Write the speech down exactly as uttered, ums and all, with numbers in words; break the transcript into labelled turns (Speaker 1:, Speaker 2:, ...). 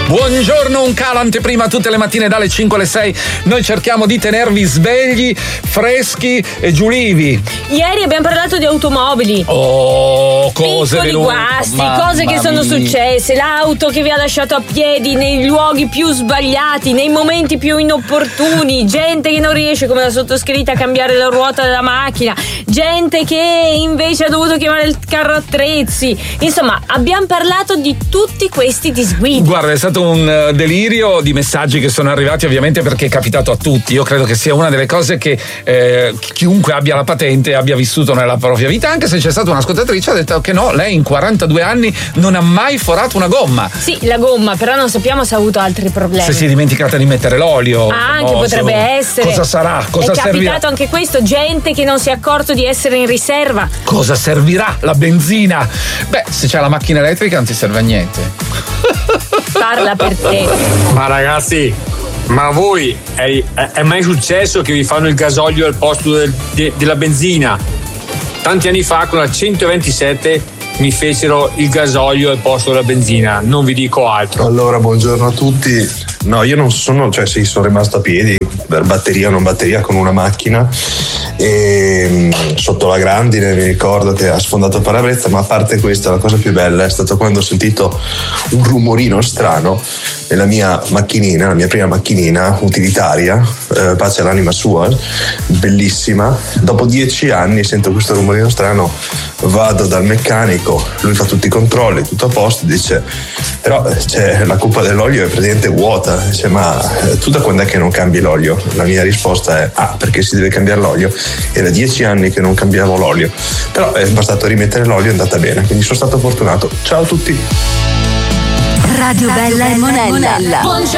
Speaker 1: Buongiorno, un calo anteprima tutte le mattine dalle cinque alle sei. Noi cerchiamo di tenervi svegli, freschi e giulivi.
Speaker 2: Ieri abbiamo parlato di automobili.
Speaker 1: Oh, cose
Speaker 2: piccoli guasti, cose che sono
Speaker 1: mia.
Speaker 2: successe. L'auto che vi ha lasciato a piedi nei luoghi più sbagliati, nei momenti più inopportuni. Gente che non riesce, come la sottoscritta, a cambiare la ruota della macchina. Gente che invece ha dovuto chiamare il carro attrezzi. Insomma, abbiamo parlato di tutti questi disguidi.
Speaker 1: Guarda, è stato un delirio di messaggi che sono arrivati, ovviamente, perché è capitato a tutti. Io credo che sia una delle cose che eh, chiunque abbia la patente abbia vissuto nella propria vita, anche se c'è stata un'ascoltatrice che ha detto che no, lei in quarantadue anni non ha mai forato una gomma.
Speaker 2: Sì, la gomma, però non sappiamo se ha avuto altri problemi.
Speaker 1: Se si è dimenticata di mettere l'olio.
Speaker 2: Ah, anche
Speaker 1: famoso.
Speaker 2: potrebbe essere.
Speaker 1: Cosa sarà? Cosa
Speaker 2: è
Speaker 1: servirà?
Speaker 2: capitato anche questo, gente che non si è accorto di essere in riserva.
Speaker 1: Cosa servirà la benzina? Beh, se c'è la macchina elettrica non ti serve a niente.
Speaker 2: Parla per te.
Speaker 3: Ma ragazzi, ma a voi è, è mai successo che vi fanno il gasolio al posto del, de, della benzina? Tanti anni fa con la centoventisette mi fecero il gasolio al posto della benzina, non vi dico altro.
Speaker 4: Allora, buongiorno a tutti. No, io non sono, cioè sì, sono rimasto a piedi per batteria o non batteria con una macchina e sotto la grandine mi ricordo che ha sfondato il parabrezza, ma a parte questa la cosa più bella è stato quando ho sentito un rumorino strano nella mia macchinina, la mia prima macchinina utilitaria, eh, pace all'anima sua, bellissima. Dopo dieci anni sento questo rumorino strano, vado dal meccanico, lui fa tutti i controlli, tutto a posto, dice però c'è la cuppa dell'olio è praticamente vuota, dice ma tu da quando è che non cambi l'olio? La mia risposta è ah, perché si deve cambiare l'olio, era dieci anni che non cambiavo l'olio, però è bastato rimettere l'olio e è andata bene, quindi sono stato fortunato. Ciao a tutti.
Speaker 5: Radio Bella e Monella.